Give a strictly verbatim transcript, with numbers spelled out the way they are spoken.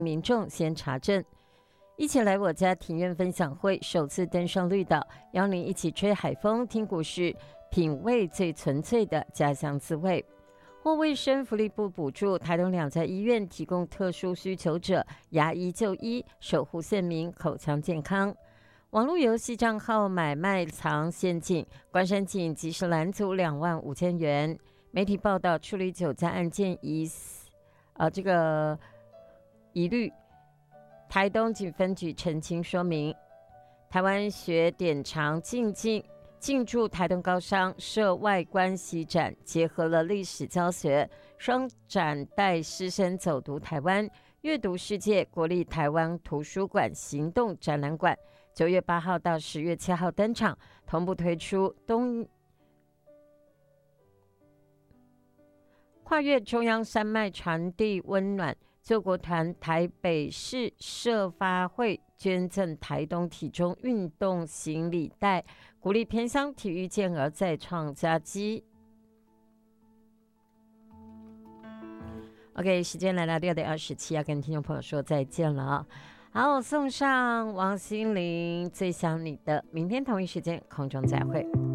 民众先查证。一起来我家庭院分享会首次登上绿岛，邀您一起吹海风、听故事，品味最纯粹的家乡滋味。或卫生福利部补助台东两家医院提供特殊需求者牙医就医，守护县民口腔健康。网络游戏账号买卖藏陷阱，关山警及时拦阻两万五千元。媒体报道处理酒驾案件疑呃这个疑虑，台东警分局澄清说明，台湾学典藏进进。进驻台东高商设外观席展，结合了历史教学，双展带师生走读台湾，阅读世界国立台湾图书馆行动展览馆，九月八号到十月七号登场，同步推出东跨越中央山脉传递温暖。救国团台北市社发会捐赠台东体重运动行李袋，鼓励偏乡体育健儿再创佳绩。OK， 时间来到六点二十七，要跟听众朋友说再见了啊！好，我送上王心凌《最想你的》，明天同一时间空中再会。